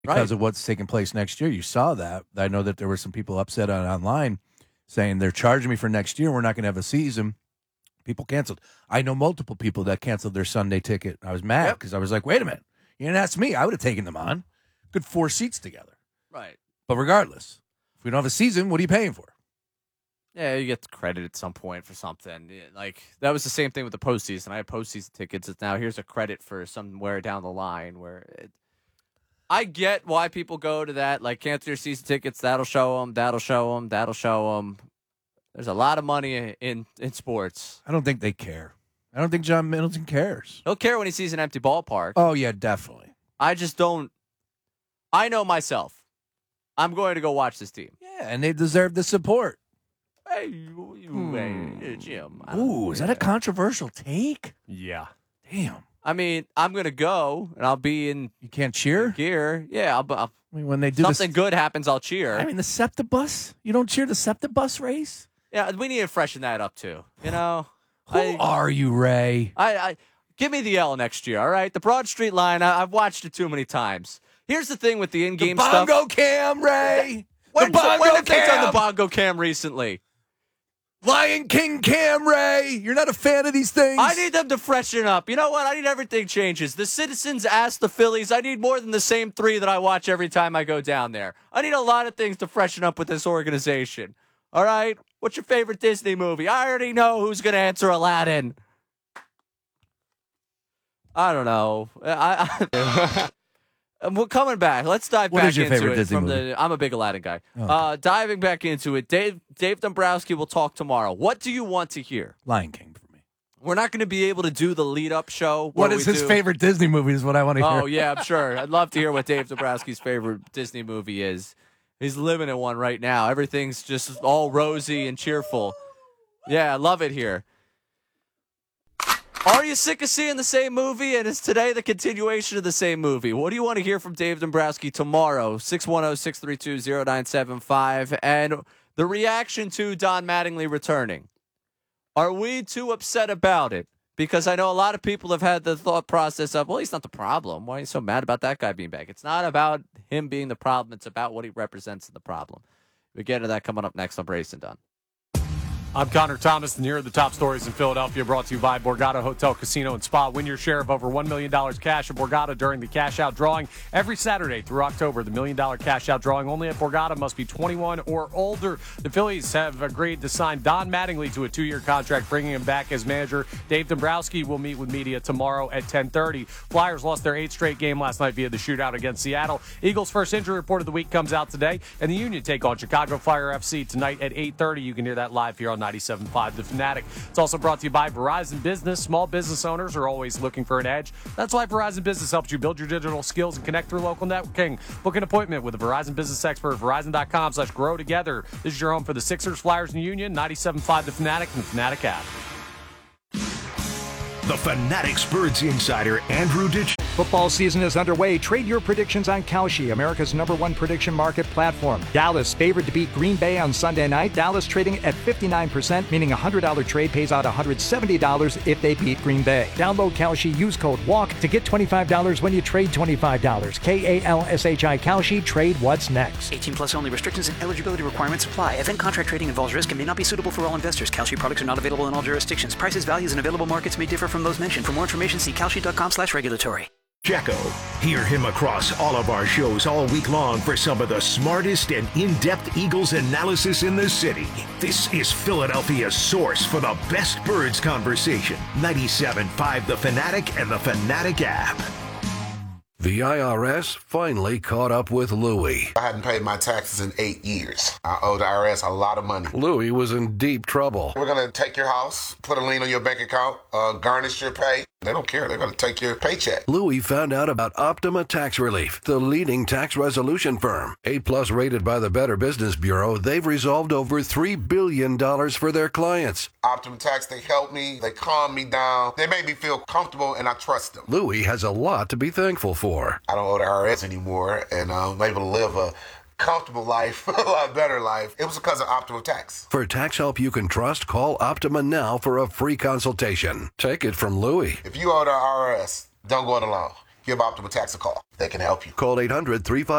because of what's taking place next year. You saw that. I know that there were some people upset online saying they're charging me for next year. We're not going to have a season. People canceled. I know multiple people that canceled their Sunday ticket. I was mad because I was like, wait a minute. You didn't ask me. I would have taken them on. Good 4 seats together. Right. But regardless, if we don't have a season, what are you paying for? Yeah, you get credit at some point for something. Like, that was the same thing with the postseason. I had postseason tickets. It's now here's a credit for somewhere down the line where I get why people go to that. Like, cancel your season tickets. That'll show them. That'll show them. That'll show them. There's a lot of money in sports. I don't think they care. I don't think John Middleton cares. He'll care when he sees an empty ballpark. Oh, yeah, definitely. I just don't. I know myself. I'm going to go watch this team. Yeah, and they deserve the support. Hey, Jim. Ooh, is that a controversial take? Yeah. Damn. I mean, I'm going to go, and I'll be in You can't cheer? gear. Yeah, I mean, when they do something good happens, I'll cheer. I mean, the SEPTA bus? You don't cheer the SEPTA bus race? Yeah, we need to freshen that up, too. You know? Who are you, Ray? I give me the L next year, all right? The Broad Street line, I've watched it too many times. Here's the thing with the in-game stuff. Bongo cam, Ray! When the bongo have they done the cam! bongo cam recently? Lion King cam, Ray! You're not a fan of these things? I need them to freshen up. You know what? I need everything changes. The Citizens asked the Phillies. I need more than the same 3 that I watch every time I go down there. I need a lot of things to freshen up with this organization. All right? What's your favorite Disney movie? I already know who's going to answer Aladdin. I don't know. We're coming back. Let's dive What back is your into favorite it. Disney movie? I'm a big Aladdin guy. Okay. Diving back into it, Dave Dombrowski will talk tomorrow. What do you want to hear? Lion King for me. We're not going to be able to do the lead-up show. What is his favorite Disney movie is what I want to hear. Oh, yeah, I'm sure. I'd love to hear what Dave Dombrowski's favorite Disney movie is. He's living in one right now. Everything's just all rosy and cheerful. Yeah, I love it here. Are you sick of seeing the same movie? And is today the continuation of the same movie? What do you want to hear from Dave Dombrowski tomorrow? 610-632-0975. And the reaction to Don Mattingly returning. Are we too upset about it? Because I know a lot of people have had the thought process of, well, he's not the problem. Why are you so mad about that guy being back? It's not about him being the problem. It's about what he represents in the problem. We get into that coming up next on Braced and Dunn. I'm Connor Thomas, and here are the top stories in Philadelphia, brought to you by Borgata Hotel, Casino, and Spa. Win your share of over $1 million cash at Borgata during the cash-out drawing every Saturday through October. The $1 million cash-out drawing only at Borgata must be 21 or older. The Phillies have agreed to sign Don Mattingly to a 2-year contract, bringing him back as manager. Dave Dombrowski will meet with media tomorrow at 10:30. Flyers lost their 8th straight game last night via the shootout against Seattle. Eagles' first injury report of the week comes out today, and the Union take on Chicago Fire FC tonight at 8:30. You can hear that live here on 97.5 The Fanatic. It's also brought to you by Verizon Business. Small business owners are always looking for an edge. That's why Verizon Business helps you build your digital skills and connect through local networking. Book an appointment with a Verizon Business expert at Verizon.com/grow together. This is your home for the Sixers, Flyers, and Union. 97.5 The Fanatic and the Fanatic app. The Fanatics Birds insider, Andrew Ditch. Football season is underway. Trade your predictions on Kalshi, America's #1 prediction market platform. Dallas favored to beat Green Bay on Sunday night. Dallas trading at 59%, meaning a $100 trade pays out $170 if they beat Green Bay. Download Kalshi, use code WALK to get $25 when you trade $25. KALSHI Kalshi, trade what's next. 18 plus only. Restrictions and eligibility requirements apply. Event contract trading involves risk and may not be suitable for all investors. Kalshi products are not available in all jurisdictions. Prices, values, and available markets may differ from those mentioned. For more information, see kalshi.com/regulatory. Jacko. Hear him across all of our shows all week long for some of the smartest and in-depth Eagles analysis in the city. This is Philadelphia's source for the best birds conversation. 97.5 The Fanatic and the Fanatic app. The IRS finally caught up with Louie. I hadn't paid my taxes in 8 years. I owe the IRS a lot of money. Louie was in deep trouble. We're going to take your house, put a lien on your bank account, garnish your pay. They don't care. They're going to take your paycheck. Louie found out about Optima Tax Relief, the leading tax resolution firm. A-plus rated by the Better Business Bureau, they've resolved over $3 billion for their clients. Optima Tax, they help me. They calm me down. They make me feel comfortable, and I trust them. Louie has a lot to be thankful for. I don't owe the IRS anymore, and I'm able to live a comfortable life, a lot better life. It was because of Optima Tax. For tax help you can trust, call Optima now for a free consultation. Take it from Louie. If you owe the IRS, don't go it alone. give Optima Tax a call. They can help you. Call 800-35